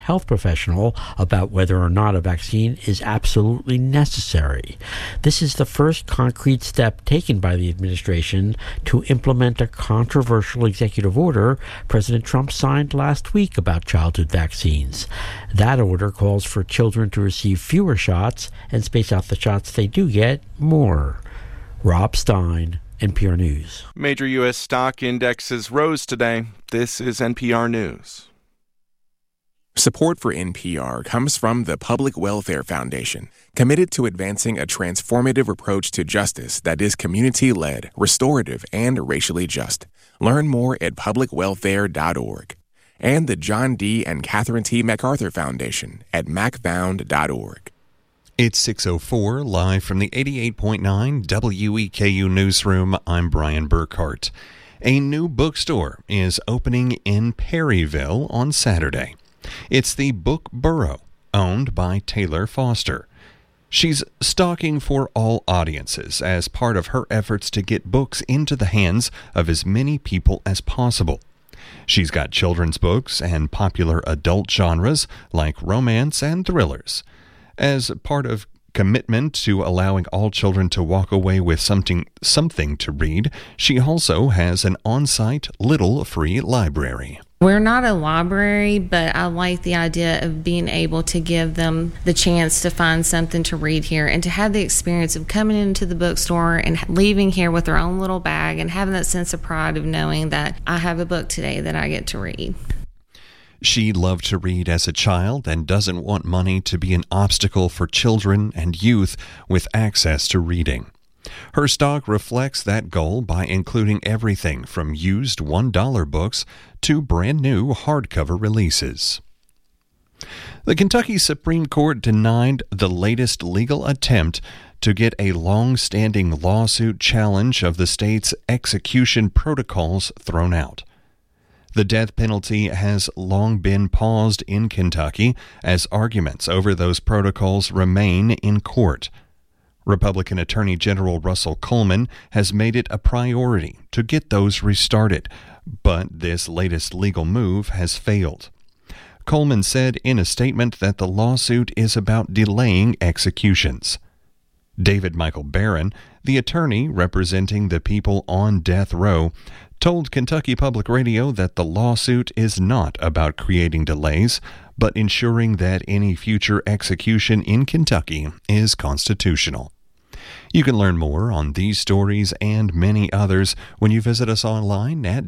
health professional about whether or not a vaccine is absolutely necessary. This is the first concrete step taken by the administration to implement a controversial executive order President Trump signed last week about childhood vaccines. That order calls for children to receive fewer shots and space out the shots they do get more. Rob Stein, NPR News. Major U.S. stock indexes rose today. This is NPR News. Support for NPR comes from the Public Welfare Foundation, committed to advancing a transformative approach to justice that is community-led, restorative, and racially just. Learn more at publicwelfare.org. And the John D. and Catherine T. MacArthur Foundation at macfound.org. It's 6:04, live from the 88.9 WEKU Newsroom. I'm Brian Burkhart. A new bookstore is opening in Perryville on Saturday. It's the Book Burrow, owned by Taylor Foster. She's stalking for all audiences as part of her efforts to get books into the hands of as many people as possible. She's got children's books and popular adult genres like romance and thrillers. As part of commitment to allowing all children to walk away with something to read, she also has an on-site little free library. We're not a library, but I like the idea of being able to give them the chance to find something to read here and to have the experience of coming into the bookstore and leaving here with their own little bag and having that sense of pride of knowing that I have a book today that I get to read. She loved to read as a child and doesn't want money to be an obstacle for children and youth with access to reading. Her stock reflects that goal by including everything from used $1 books to brand new hardcover releases. The Kentucky Supreme Court denied the latest legal attempt to get a long-standing lawsuit challenge of the state's execution protocols thrown out. The death penalty has long been paused in Kentucky as arguments over those protocols remain in court. Republican Attorney General Russell Coleman has made it a priority to get those restarted, but this latest legal move has failed. Coleman said in a statement that the lawsuit is about delaying executions. David Michael Barron, the attorney representing the people on death row, told Kentucky Public Radio that the lawsuit is not about creating delays, but ensuring that any future execution in Kentucky is constitutional. You can learn more on these stories and many others when you visit us online at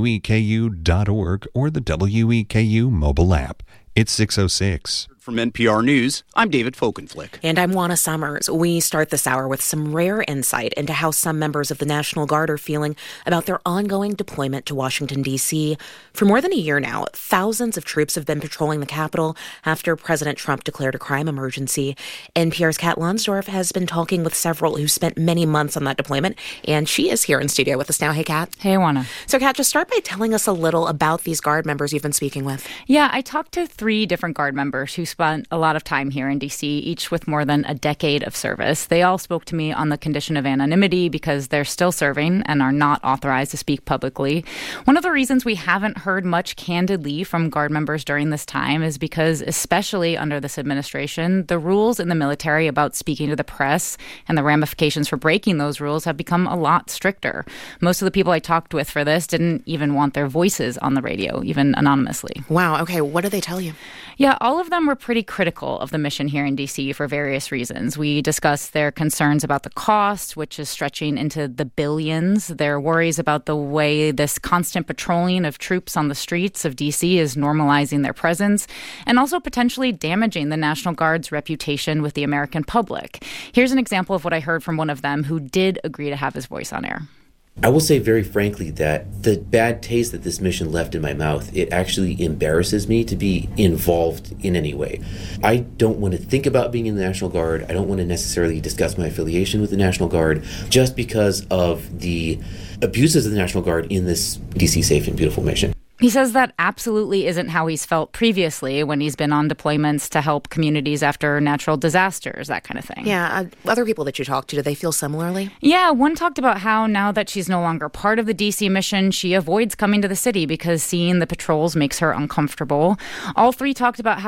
weku.org or the WEKU mobile app. It's 6:06. From NPR News, I'm David Folkenflick. And I'm Juana Summers. We start this hour with some rare insight into how some members of the National Guard are feeling about their ongoing deployment to Washington, D.C. For more than a year now, thousands of troops have been patrolling the Capitol after President Trump declared a crime emergency. NPR's Kat Lonsdorf has been talking with several who spent many months on that deployment, and she is here in studio with us now. Hey, Kat. Hey, Juana. So, Kat, just start by telling us a little about these Guard members you've been speaking with. Yeah, I talked to 3 different Guard members who spent a lot of time here in D.C., each with more than a decade of service. They all spoke to me on the condition of anonymity because they're still serving and are not authorized to speak publicly. One of the reasons we haven't heard much candidly from Guard members during this time is because, especially under this administration, the rules in the military about speaking to the press and the ramifications for breaking those rules have become a lot stricter. Most of the people I talked with for this didn't even want their voices on the radio, even anonymously. Wow. Okay. What did they tell you? Yeah, all of them were pretty critical of the mission here in D.C. for various reasons. We discussed their concerns about the cost, which is stretching into the billions, their worries about the way this constant patrolling of troops on the streets of D.C. is normalizing their presence, and also potentially damaging the National Guard's reputation with the American public. Here's an example of what I heard from one of them who did agree to have his voice on air. I will say very frankly that the bad taste that this mission left in my mouth, it actually embarrasses me to be involved in any way. I don't want to think about being in the National Guard. I don't want to necessarily discuss my affiliation with the National Guard just because of the abuses of the National Guard in this DC Safe and Beautiful mission. He says that absolutely isn't how he's felt previously when he's been on deployments to help communities after natural disasters, that kind of thing. Yeah. Other people that you talked to, do they feel similarly? Yeah, one talked about how now that she's no longer part of the D.C. mission, she avoids coming to the city because seeing the patrols makes her uncomfortable. All three talked about how